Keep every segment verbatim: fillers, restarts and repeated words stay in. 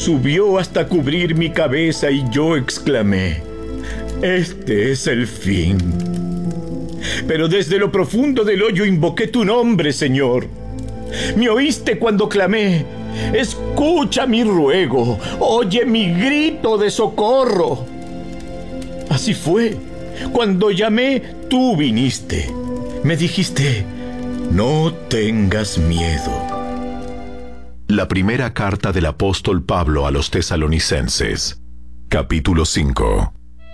subió hasta cubrir mi cabeza y yo exclamé: este es el fin. Pero desde lo profundo del hoyo invoqué tu nombre, Señor. Me oíste cuando clamé: escucha mi ruego, oye mi grito de socorro. Así fue. Cuando llamé, tú viniste. Me dijiste: no tengas miedo. La primera carta del apóstol Pablo a los tesalonicenses, capítulo cinco.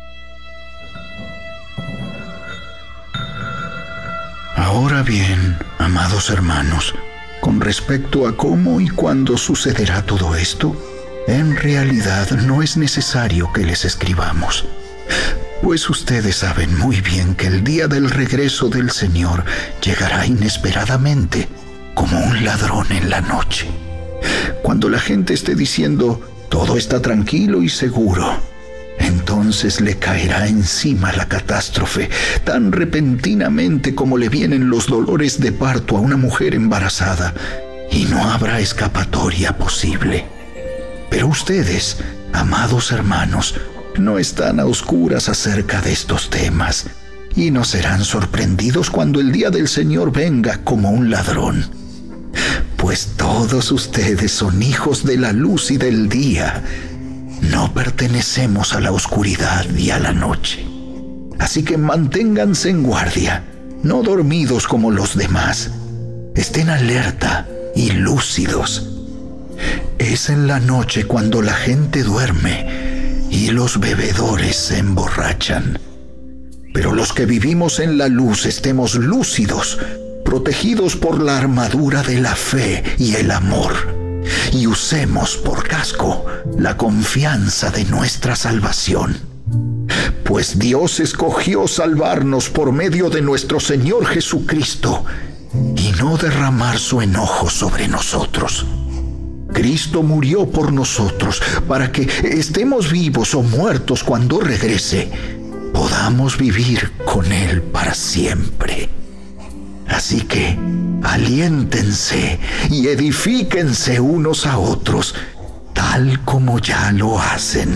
Ahora bien, amados hermanos, con respecto a cómo y cuándo sucederá todo esto, en realidad no es necesario que les escribamos, pues ustedes saben muy bien que el día del regreso del Señor llegará inesperadamente, como un ladrón en la noche. Cuando la gente esté diciendo: todo está tranquilo y seguro, entonces le caerá encima la catástrofe tan repentinamente como le vienen los dolores de parto a una mujer embarazada, y no habrá escapatoria posible. Pero ustedes, amados hermanos, no están a oscuras acerca de estos temas, y no serán sorprendidos cuando el día del Señor venga como un ladrón. Pues todos ustedes son hijos de la luz y del día. No pertenecemos a la oscuridad y a la noche. Así que manténganse en guardia, no dormidos como los demás. Estén alerta y lúcidos. Es en la noche cuando la gente duerme y los bebedores se emborrachan. Pero los que vivimos en la luz estemos lúcidos, protegidos por la armadura de la fe y el amor, y usemos por casco la confianza de nuestra salvación. Pues Dios escogió salvarnos por medio de nuestro Señor Jesucristo y no derramar su enojo sobre nosotros. Cristo murió por nosotros para que, estemos vivos o muertos cuando regrese, podamos vivir con Él para siempre. Así que aliéntense y edifíquense unos a otros, tal como ya lo hacen.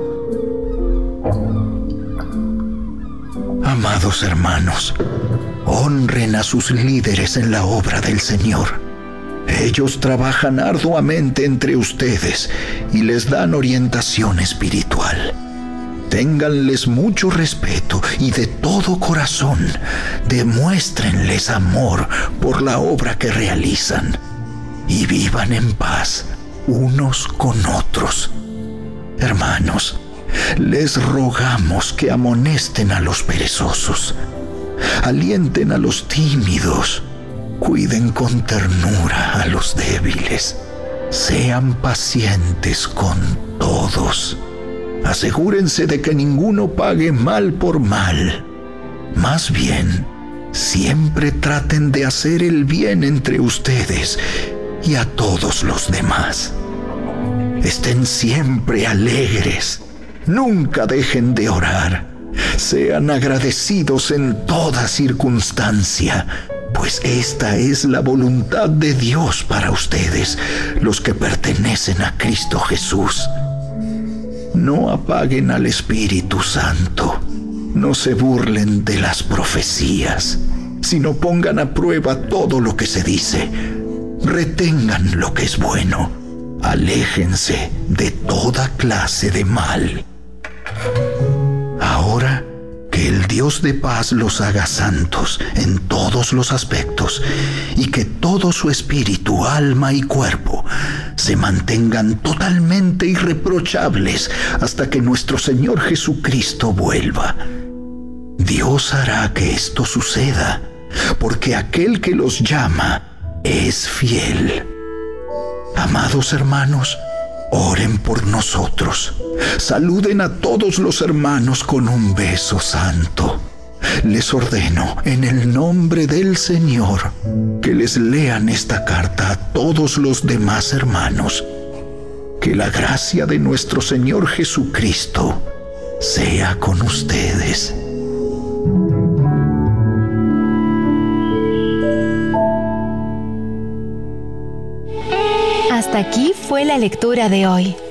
Amados hermanos, honren a sus líderes en la obra del Señor. Ellos trabajan arduamente entre ustedes y les dan orientación espiritual. Ténganles mucho respeto y de todo corazón demuéstrenles amor por la obra que realizan y vivan en paz unos con otros. Hermanos, les rogamos que amonesten a los perezosos, alienten a los tímidos, cuiden con ternura a los débiles, sean pacientes con todos. Asegúrense de que ninguno pague mal por mal. Más bien, siempre traten de hacer el bien entre ustedes y a todos los demás. Estén siempre alegres, nunca dejen de orar. Sean agradecidos en toda circunstancia, pues esta es la voluntad de Dios para ustedes, los que pertenecen a Cristo Jesús. No apaguen al Espíritu Santo, no se burlen de las profecías, sino pongan a prueba todo lo que se dice. Retengan lo que es bueno, aléjense de toda clase de mal. Ahora, que el Dios de paz los haga santos en todos los aspectos y que todo su espíritu, alma y cuerpo se mantengan totalmente irreprochables hasta que nuestro Señor Jesucristo vuelva. Dios hará que esto suceda, porque aquel que los llama es fiel. Amados hermanos, oren por nosotros. Saluden a todos los hermanos con un beso santo. Les ordeno, en el nombre del Señor, que les lean esta carta a todos los demás hermanos. Que la gracia de nuestro Señor Jesucristo sea con ustedes. Hasta aquí fue la lectura de hoy.